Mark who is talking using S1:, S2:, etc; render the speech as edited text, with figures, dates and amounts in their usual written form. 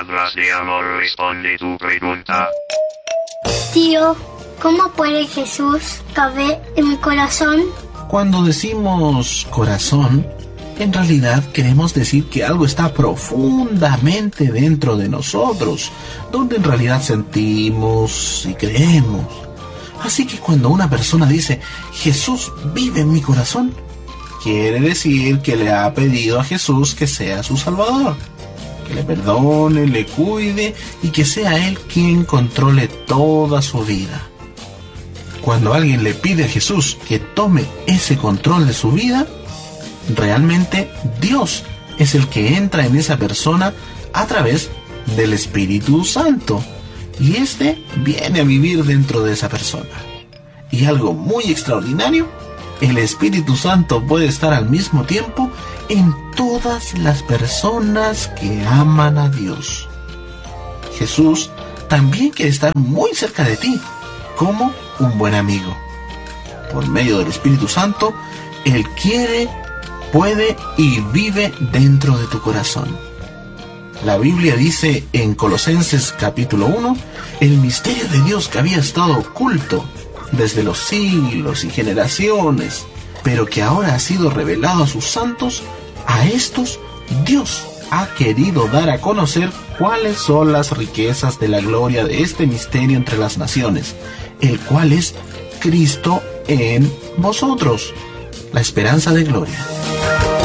S1: palabras de amor responde tu pregunta.
S2: Tío, ¿cómo puede Jesús caber en mi corazón?
S3: Cuando decimos corazón, en realidad queremos decir que algo está profundamente dentro de nosotros, donde en realidad sentimos y creemos. Así que cuando una persona dice, Jesús vive en mi corazón, quiere decir que le ha pedido a Jesús que sea su Salvador, que le perdone, le cuide y que sea Él quien controle toda su vida. Cuando alguien le pide a Jesús que tome ese control de su vida, realmente Dios es el que entra en esa persona a través del Espíritu Santo. Y este viene a vivir dentro de esa persona. Y algo muy extraordinario, el Espíritu Santo puede estar al mismo tiempo en todas las personas que aman a Dios. Jesús también quiere estar muy cerca de ti, como un buen amigo. Por medio del Espíritu Santo, Él quiere, puede y vive dentro de tu corazón. La Biblia dice en Colosenses capítulo 1, el misterio de Dios que había estado oculto desde los siglos y generaciones, pero que ahora ha sido revelado a sus santos, a estos Dios ha querido dar a conocer cuáles son las riquezas de la gloria de este misterio entre las naciones, el cual es Cristo en vosotros, la esperanza de gloria.